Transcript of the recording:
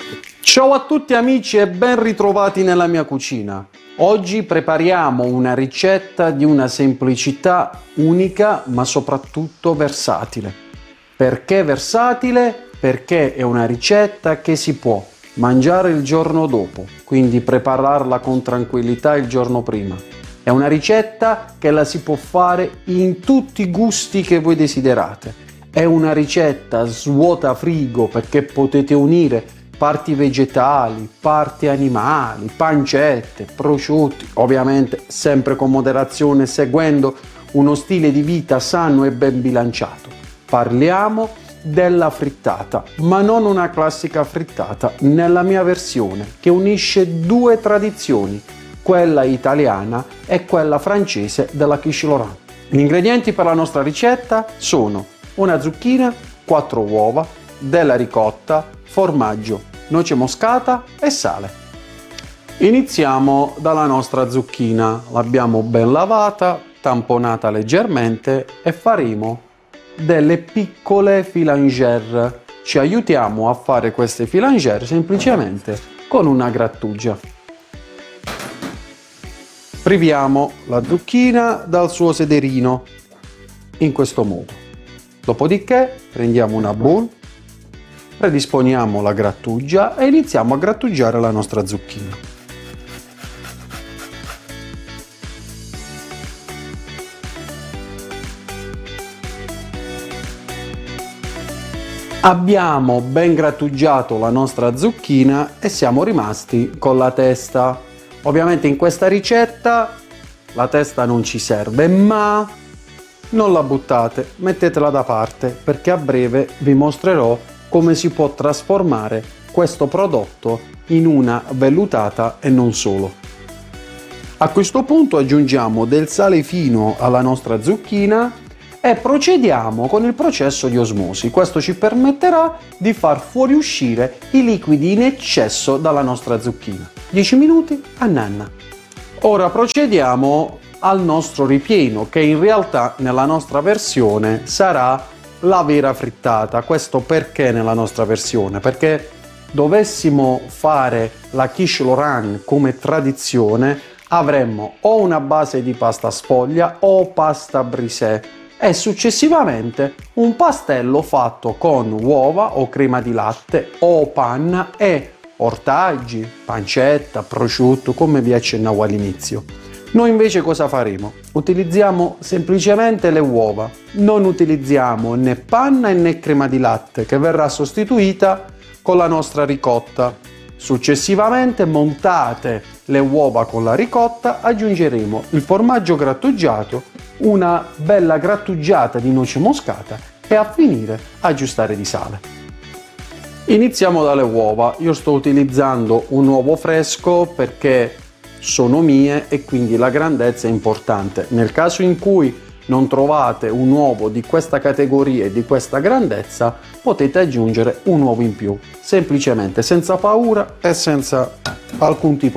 Ciao a tutti amici e ben ritrovati nella mia cucina. Oggi prepariamo una ricetta di una semplicità unica ma soprattutto versatile. Perché versatile? Perché è una ricetta che si può mangiare il giorno dopo, quindi prepararla con tranquillità il giorno prima. È una ricetta che la si può fare in tutti i gusti che voi desiderate. È una ricetta svuota frigo perché potete unire parti vegetali, parti animali, pancette, prosciutti, ovviamente sempre con moderazione, seguendo uno stile di vita sano e ben bilanciato. Parliamo della frittata, ma non una classica frittata, nella mia versione, che unisce due tradizioni, quella italiana e quella francese della quiche Lorraine. Gli ingredienti per la nostra ricetta sono una zucchina, 4 uova, della ricotta, formaggio, noce moscata e sale. Iniziamo dalla nostra zucchina. L'abbiamo ben lavata, tamponata leggermente e faremo delle piccole filangère. Ci aiutiamo a fare queste filangère semplicemente con una grattugia. Priviamo la zucchina dal suo sederino in questo modo. Dopodiché prendiamo una bowl, predisponiamo la grattugia e iniziamo a grattugiare la nostra zucchina. Abbiamo ben grattugiato la nostra zucchina e siamo rimasti con la testa. Ovviamente in questa ricetta la testa non ci serve, ma non la buttate, mettetela da parte perché a breve vi mostrerò come si può trasformare questo prodotto in una vellutata e non solo. A questo punto aggiungiamo del sale fino alla nostra zucchina e procediamo con il processo di osmosi. Questo ci permetterà di far fuoriuscire i liquidi in eccesso dalla nostra zucchina. 10 minuti a nanna. Ora procediamo al nostro ripieno, che in realtà nella nostra versione sarà la vera frittata. Questo perché nella nostra versione? Perché dovessimo fare la quiche Lorraine come tradizione, avremmo o una base di pasta sfoglia o pasta brisée e successivamente un pastello fatto con uova o crema di latte o panna e ortaggi, pancetta, prosciutto, come vi accennavo all'inizio. Noi invece cosa faremo? Utilizziamo semplicemente le uova, non utilizziamo né panna né crema di latte, che verrà sostituita con la nostra ricotta. Successivamente, montate le uova con la ricotta, aggiungeremo il formaggio grattugiato, una bella grattugiata di noce moscata e a finire aggiustare di sale. Iniziamo dalle uova. Io sto utilizzando un uovo fresco perché sono mie e quindi la grandezza è importante. Nel caso in cui non trovate un uovo di questa categoria e di questa grandezza, potete aggiungere un uovo in più, semplicemente senza paura e senza alcun tipo